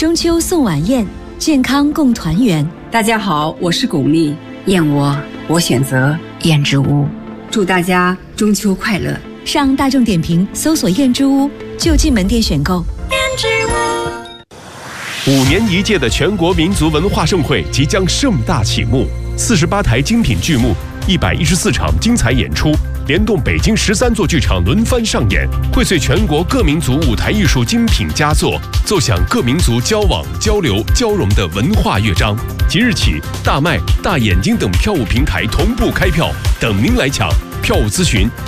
中秋送晚宴，健康共团圆。 大家好，我是巩俐，燕窝我选择燕之屋，祝大家中秋快乐。 上大众点评搜索燕之屋，就近门店选购。燕之屋，5年一届的全国民族文化盛会即将盛大启幕，48台精品剧目，114场精彩演出，联动北京13座剧场轮番上演，荟萃全国各民族舞台艺术精品佳作，奏响各民族交往、交流、交融的文化乐章。即日起，大麦、大眼睛等票务平台同步开票，等您来抢。票务咨询